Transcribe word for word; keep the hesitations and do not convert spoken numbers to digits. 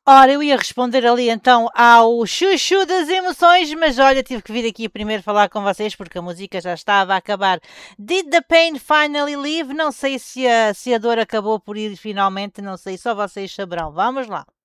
Ora, eu ia responder ali então ao chuchu das emoções, mas olha, tive que vir aqui primeiro falar com vocês porque a música já estava a acabar. Did the pain finally leave? Não sei se a, se a dor acabou por ir finalmente, não sei, só vocês saberão. Vamos lá.